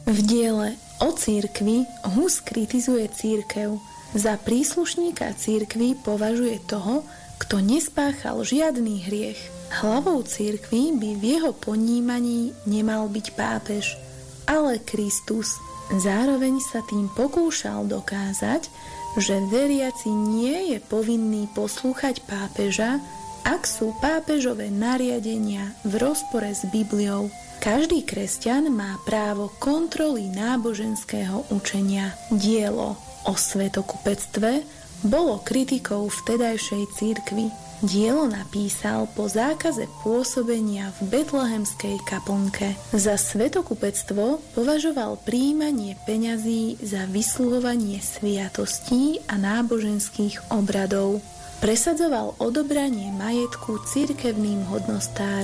V diele o cirkvi Hus kritizuje cirkev. Za príslušníka cirkvi považuje toho, kto nespáchal žiadny hriech. Hlavou cirkvi by v jeho ponímaní nemal byť pápež, ale Kristus. Zároveň sa tým pokúšal dokázať, že veriaci nie je povinný poslúchať pápeža, ak sú pápežové nariadenia v rozpore s Bibliou. Každý kresťan má právo kontroly náboženského učenia. Dielo o svätokupectve bolo kritikou vtedajšej cirkvi. Dielo napísal po zákaze pôsobenia v betlehemskej kaplnke. Za svätokupectvo považoval prijímanie peňazí za vysluhovanie sviatostí a náboženských obradov. Presadzoval odobranie majetku cirkevným hodnostárom.